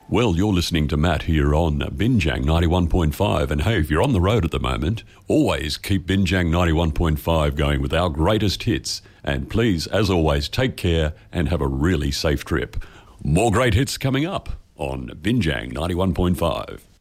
Well, you're listening to Matt here on Binjang 91.5. And hey, if you're on the road at the moment, always keep Binjang 91.5 going with our greatest hits. And please, as always, take care and have a really safe trip. More great hits coming up on Binjang 91.5.